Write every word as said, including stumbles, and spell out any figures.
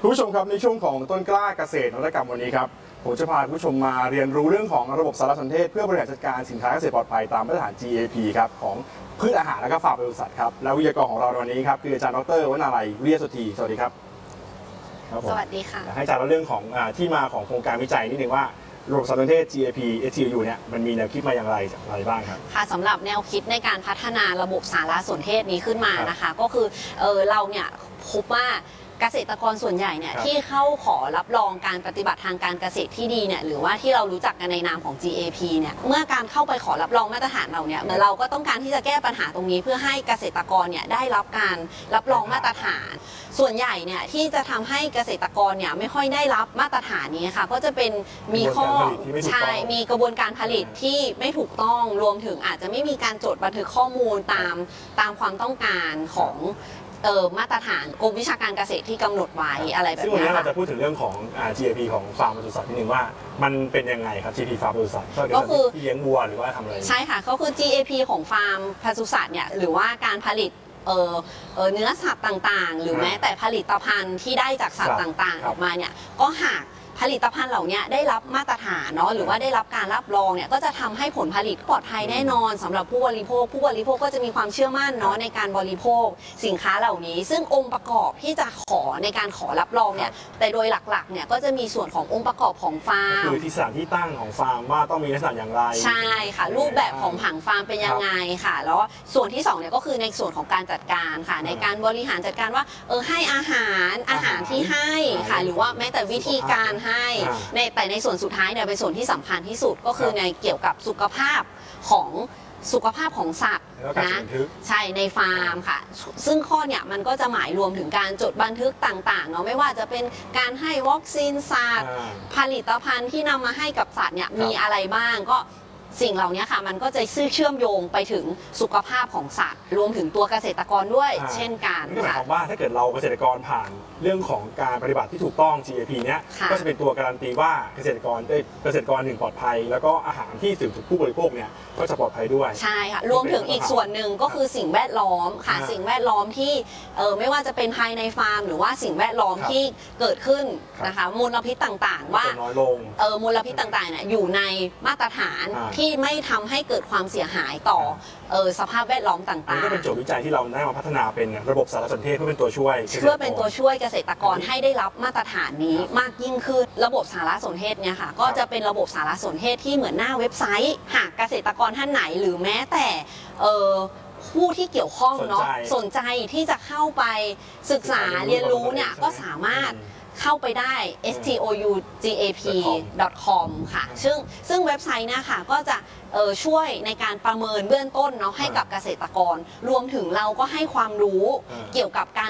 คุณผู้ชมครับในช่วงของต้นกล้าเกษตรนวัตกรรมวันนี้ครับผมจะพาคุณผู้ชมมาเรียนรู้เรื่องของระบบสารสนเทศเพื่อบริหารจัดการสินค้าเกษตรปลอดภัยตามมาตรฐาน จี เอ พี ครับของพืชอาหารและก็ฟาร์มปศุสัตว์ครับและวิทยากรของเราในวันนี้ครับคืออาจารย์ดร.วนาลัยวิทยาสุธีสวัสดีครับสวัสดีค่ะให้อาจารย์เล่าเรื่องของที่มาของโครงการวิจัยนิดนึงว่าระบบสารสนเทศ จี เอ พี เอส ที ยู เนี่ยมันมีแนวคิดมาอย่างไรอะไรบ้างครับค่ะสำหรับแนวคิดในการพัฒนาระบบสารสนเทศนี้ขึ้นมานะคะก็คือเออเราเนี่ยพบว่าเกษตรกรส่วนใหญ่เนี่ยที่เข้าขอรับรองการปฏิบัติทางการเกษตรที่ดีเนี่ยหรือว่าที่เรารู้จักกันในนามของ จี เอ พี เนี่ยเมื่อการเข้าไปขอรับรองมาตรฐานเราเนี่ยเราก็ต้องการที่จะแก้ปัญหาตรงนี้เพื่อให้เกษตรกรเนี่ยได้รับการรับรองมาตรฐานส่วนใหญ่เนี่ยที่จะทำให้เกษตรกรเนี่ยไม่ค่อยได้รับมาตรฐานนี้ค่ะก็จะเป็นมีข้อใช่มีกระบวนการผลิตที่ไม่ถูกต้องรวมถึงอาจจะไม่มีการจดบันทึกข้อมูลตามตามความต้องการของเออมาตรฐานกรมวิชาการเกษตรที่กำหนดไว้อะไรแบบนี้ซึ่งวันนี้เราจะพูดถึงเรื่องของ จี เอ พี ของฟาร์มปศุสัตว์นิดนึงว่ามันเป็นยังไงครับ จี เอ พี ฟาร์มปศุสัตว์ก็คือที่เลี้ยงวัวหรือว่าทำอะไรใช่ค่ะก็คือ จี เอ พี ของฟาร์มปศุสัตว์เนี่ยหรือว่าการผลิตเออเออเนื้อสัตว์ต่างๆหรือแม้แต่ผลิตภัณฑ์ที่ได้จากสัตว์ต่างๆออกมาเนี่ยก็หากผลิตภัณฑ์เหล่านี้ได้รับมาตรฐานเนาะหรือว่าได้รับการรับรองเนี่ยก็จะทำให้ผลผลิตปลอดภัยแน่นอนสำหรับผู้บริโภคผู้บริโภคก็จะมีความเชื่อมั่นเนาะในการบริโภคสินค้าเหล่านี้ซึ่งองค์ประกอบที่จะขอในการขอรับรองเนี่ยแต่โดยหลักๆเนี่ยก็จะมีส่วนขององค์ประกอบของฟาร์มคือที่สถานที่ตั้งของฟาร์มว่าต้องมีลักษณะอย่างไรใช่ค่ะรูปแบบของผังฟาร์มเป็นยังไงค่ะแล้วส่วนที่สองเนี่ยก็คือในส่วนของการจัดการค่ะในการบริหารจัดการว่าเออให้อาหารอาหารที่ให้ค่ะหรือว่าแม้แต่วิธีการให้ในแต่ในส่วนสุดท้ายเนี่ยเป็นส่วนที่สำคัญที่สุดก็คือในเกี่ยวกับสุขภาพของสุขภาพของสัตว์นะใช่ในฟาร์มค่ะซึ่งข้อเนี่ยมันก็จะหมายรวมถึงการจดบันทึกต่างๆเนาะไม่ว่าจะเป็นการให้วัคซีนสัตว์ผลิตภัณฑ์ที่นำมาให้กับสัตว์เนี่ยมีอะไรบ้างก็สิ่งเหล่านี้ค่ะมันก็จะซื่อเชื่อมโยงไปถึงสุขภาพของสัตว์รวมถึงตัวเกษตรกรด้วยเช่นกันนั่นหมายความว่าถ้าเกิดเราเกษตรกรผ่านเรื่องของการปฏิบัติที่ถูกต้อง จี เอ พี เนี้ยก็จะเป็นตัวการันตีว่าเกษตรกรได้เกษตรกรหนึ่งปลอดภัยแล้วก็อาหารที่ถึงผู้บริโภคเนี่ยก็จะปลอดภัยด้วยใช่ค่ะรวมถึงอีกส่วนหนึ่งก็คือสิ่งแวดล้อมค่ะสิ่งแวดล้อมที่เออไม่ว่าจะเป็นภายในฟาร์มหรือว่าสิ่งแวดล้อมที่เกิดขึ้นนะคะมลพิษต่างๆว่าเออมลพิษต่างๆเนี่ยอยู่ในมาตรฐานที่ไม่ทำให้เกิดความเสียหายต่อเออสภาพแวดล้อมต่างๆนี่ก็เป็นโจทย์วิจัยที่เราได้มาพัฒนาเป็นระบบสารสนเทศเพื่อเป็นตัวช่วยเพื่อเป็นตัวช่วยเกษตรกรให้ได้รับมาตรฐานนี้มากยิ่งขึ้นระบบสารสนเทศเนี่ยค่ะก็จะเป็นระบบสารสนเทศที่เหมือนหน้าเว็บไซต์หากเกษตรกรท่านไหนหรือแม้แต่เออผู้ที่เกี่ยวข้องเนาะสนใจที่จะเข้าไปศึกษาเรียนรู้เนี่ยก็สามารถเข้าไปได้ เอส ที โอ ยู จี เอ พี ดอท คอม ค่ะซึ่งซึ่งเว็บไซต์นะคะก็จะช่วยในการประเมินเบื้องต้นเนาะให้กับเกษตรกรรวมถึงเราก็ให้ความรู้เกี่ยวกับการ